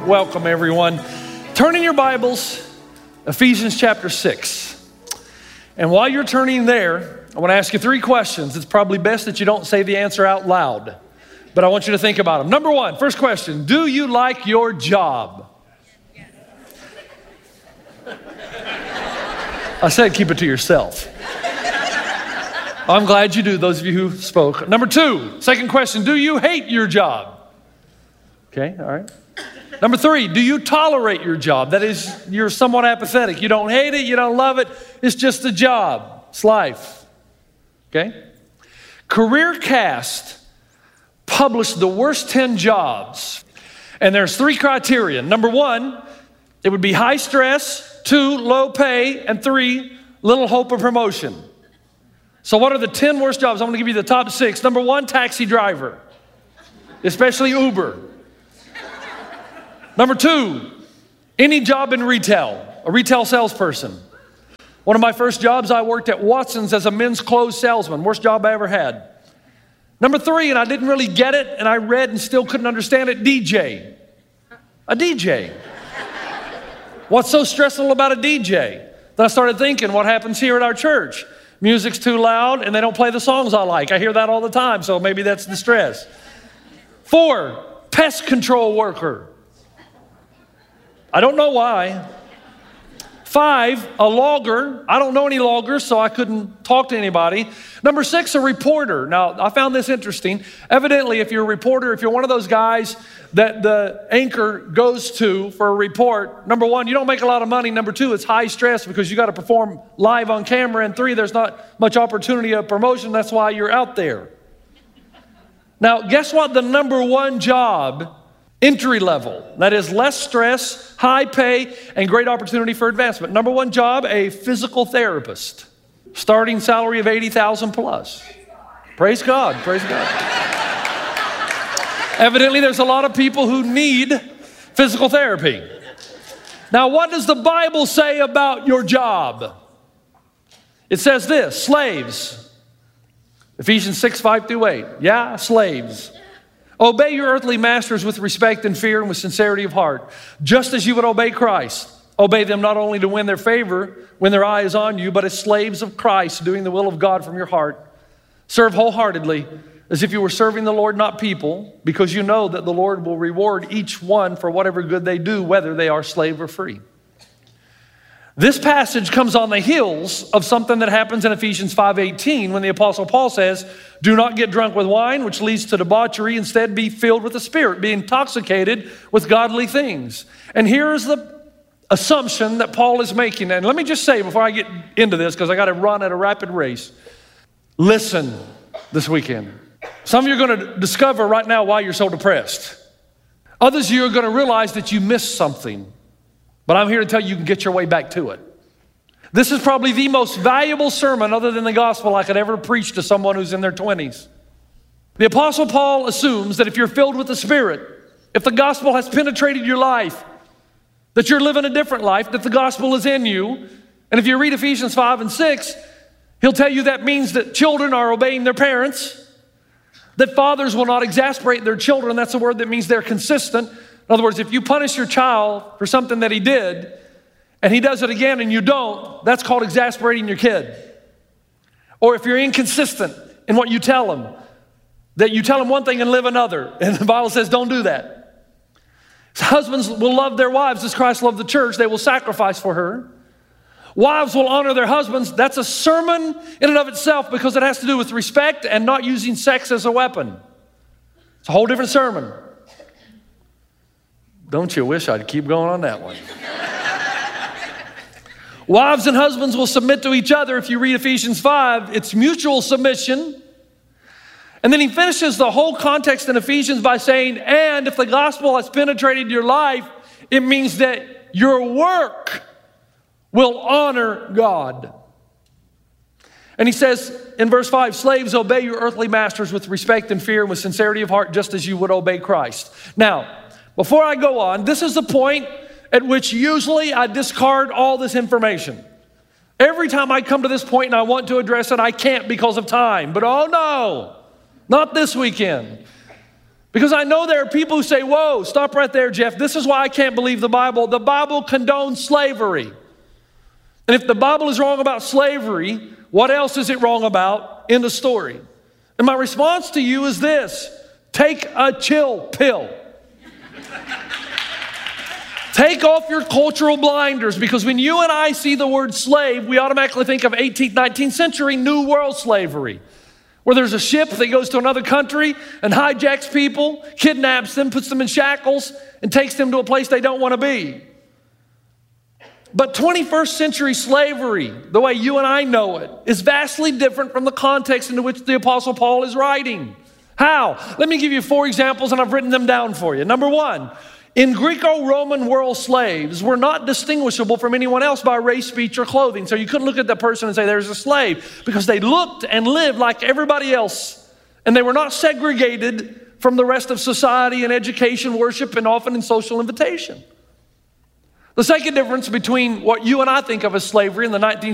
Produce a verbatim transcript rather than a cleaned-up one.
Welcome, everyone. Turn in your Bibles, Ephesians chapter six. And while you're turning there, I want to ask you three questions. It's probably best that you don't say the answer out loud, but I want you to think about them. Number one, first question, do you like your job? Yes. I said keep it to yourself. I'm glad you do, those of you who spoke. Number two, second question, do you hate your job? Okay, all right. Number three, do you tolerate your job? That is, you're somewhat apathetic. You don't hate it, you don't love it. It's just a job. It's life. Okay? CareerCast published the worst ten jobs. And there's three criteria. Number one, it would be high stress. Two, low pay. And three, little hope of promotion. So what are the ten worst jobs? I'm going to give you the top six. Number one, taxi driver, especially Uber. Number two, any job in retail, a retail salesperson. One of my first jobs, I worked at Watson's as a men's clothes salesman. Worst job I ever had. Number three, and I didn't really get it, and I read and still couldn't understand it, D J. A D J. What's so stressful about a D J? Then I started thinking, what happens here at our church? Music's too loud, and they don't play the songs I like. I hear that all the time, so maybe that's the stress. Four, pest control worker. I don't know why. Five, a logger. I don't know any loggers, so I couldn't talk to anybody. Number six, a reporter. Now, I found this interesting. Evidently, if you're a reporter, if you're one of those guys that the anchor goes to for a report, number one, you don't make a lot of money. Number two, it's high stress because you got to perform live on camera. And three, there's not much opportunity of promotion. That's why you're out there. Now, guess what the number one job, entry level, that is less stress, high pay, and great opportunity for advancement. Number one job, a physical therapist. Starting salary of eighty thousand plus. Praise God, praise God. Evidently, there's a lot of people who need physical therapy. Now, what does the Bible say about your job? It says this, slaves. Ephesians six, five through eight. Yeah, slaves. Obey your earthly masters with respect and fear and with sincerity of heart, just as you would obey Christ. Obey them not only to win their favor when their eye is on you, but as slaves of Christ, doing the will of God from your heart. Serve wholeheartedly, as if you were serving the Lord, not people, because you know that the Lord will reward each one for whatever good they do, whether they are slave or free. This passage comes on the heels of something that happens in Ephesians five eighteen when the Apostle Paul says, do not get drunk with wine, which leads to debauchery. Instead, be filled with the Spirit, be intoxicated with godly things. And here's the assumption that Paul is making. And let me just say before I get into this, because I got to run at a rapid race, listen this weekend. Some of you are going to discover right now why you're so depressed. Others of you are going to realize that you missed something. But I'm here to tell you you can get your way back to it. This is probably the most valuable sermon other than the gospel I could ever preach to someone who's in their twenties. The Apostle Paul assumes that if you're filled with the Spirit, if the gospel has penetrated your life, that you're living a different life, that the gospel is in you. And if you read Ephesians five and six, he'll tell you that means that children are obeying their parents, that fathers will not exasperate their children. That's a word that means they're consistent. In other words, if you punish your child for something that he did, and he does it again and you don't, that's called exasperating your kid. Or if you're inconsistent in what you tell him, that you tell him one thing and live another, and the Bible says don't do that. Husbands will love their wives as Christ loved the church. They will sacrifice for her. Wives will honor their husbands. That's a sermon in and of itself because it has to do with respect and not using sex as a weapon. It's a whole different sermon. Don't you wish I'd keep going on that one? Wives and husbands will submit to each other. If you read Ephesians five, it's mutual submission. And then he finishes the whole context in Ephesians by saying, and if the gospel has penetrated your life, it means that your work will honor God. And he says in verse five, slaves, obey your earthly masters with respect and fear and with sincerity of heart, just as you would obey Christ. Now, before I go on, this is the point at which usually I discard all this information. Every time I come to this point and I want to address it, I can't because of time. But oh no, not this weekend. Because I know there are people who say, whoa, stop right there, Jeff. This is why I can't believe the Bible. The Bible condones slavery. And if the Bible is wrong about slavery, what else is it wrong about in the story? And my response to you is this: take a chill pill. Take off your cultural blinders, because when you and I see the word slave, we automatically think of eighteenth, nineteenth century New World slavery, where there's a ship that goes to another country and hijacks people, kidnaps them, puts them in shackles, and takes them to a place they don't want to be. But twenty-first century slavery, the way you and I know it, is vastly different from the context into which the Apostle Paul is writing. How? Let me give you four examples, and I've written them down for you. Number one, in Greco-Roman world, slaves were not distinguishable from anyone else by race, speech, or clothing. So you couldn't look at that person and say, there's a slave, because they looked and lived like everybody else. And they were not segregated from the rest of society in education, worship, and often in social invitation. The second difference between what you and I think of as slavery in the nineteenth